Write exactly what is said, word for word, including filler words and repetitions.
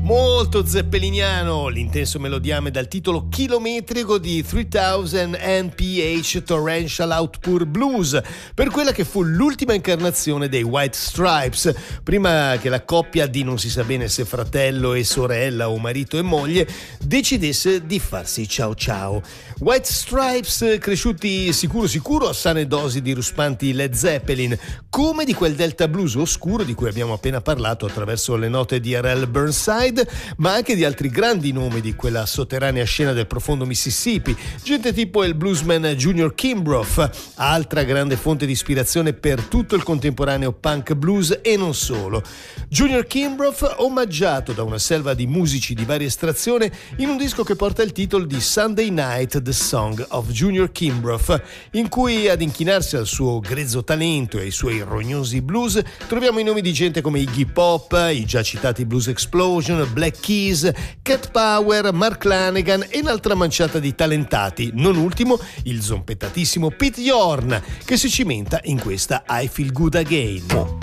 Molto zeppeliniano, l'intenso melodiame dal titolo chilometrico di tremila N P H Torrential Outpour Blues, per quella che fu l'ultima incarnazione dei White Stripes, prima che la coppia di non si sa bene se fratello e sorella o marito e moglie decidesse di farsi ciao ciao. White Stripes cresciuti sicuro sicuro a sane dosi di ruspanti Led Zeppelin, come di quel Delta Blues oscuro di cui abbiamo appena parlato attraverso le note di R L Burnside, ma anche di altri grandi nomi di quella sotterranea scena del profondo Mississippi, gente tipo il bluesman Junior Kimbrough, altra grande fonte di ispirazione per tutto il contemporaneo punk blues e non solo. Junior Kimbrough omaggiato da una selva di musici di varia estrazione in un disco che porta il titolo di Sunday Night, The Song of Junior Kimbrough, in cui ad inchinarsi al suo grezzo talento e ai suoi rognosi blues troviamo i nomi di gente come Iggy Pop, i già citati Blues Explosion, Black Keys, Cat Power, Mark Lanegan e un'altra manciata di talentati, non ultimo il zompettatissimo Pete Yorn, che si cimenta in questa I Feel Good Again.